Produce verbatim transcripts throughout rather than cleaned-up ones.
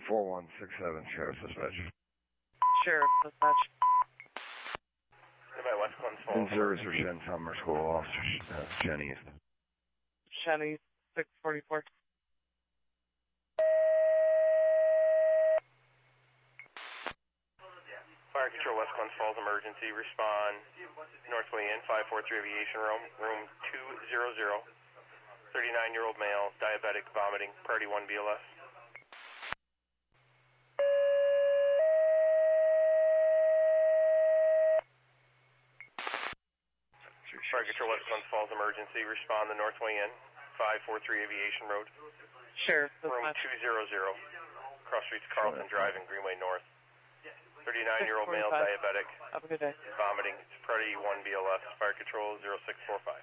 four one six seven, Sheriff Dispatch. Sheriff Dispatch. By West Glens Falls. In service for Shen Summer School, Officer uh, Shen East. Shen East, six forty-four. Fire Control, West Glens Falls, emergency, respond, Northway Inn, five four three Aviation Room, room two hundred, thirty-nine-year-old male, diabetic, vomiting, priority one B L S. Fire Control, West Glens Falls, emergency, respond to Northway Inn, five four three Aviation Road. Sheriff Room Dispatch. two hundred, cross streets Carlton Drive and Greenway North. thirty-nine-year-old male, diabetic, Have a good day. vomiting, priority one B L S, Fire Control zero six four five.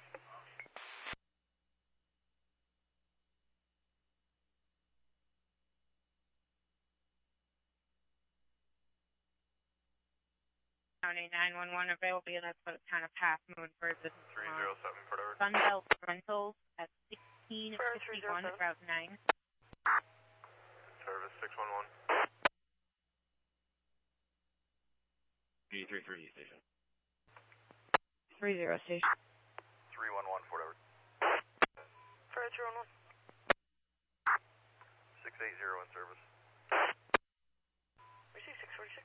County nine one one available, and that's what it's kind of past moving for business. three zero seven for the Sunbelt Rentals at sixteen fifty-one Route nine. Service six one one. G three three station. three zero station. three one one, Fort Edward. Fire three one one. six eight zero in service. We see six forty-six.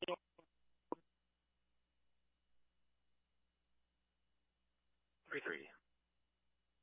Three three.